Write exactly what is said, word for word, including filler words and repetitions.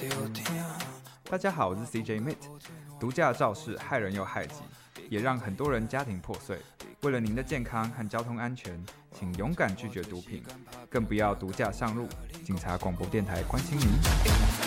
大家好，我是 C J Mit。毒驾肇事害人又害己，也让很多人家庭破碎。为了您的健康和交通安全，请勇敢拒绝毒品，更不要毒驾上路。警察广播电台关心您。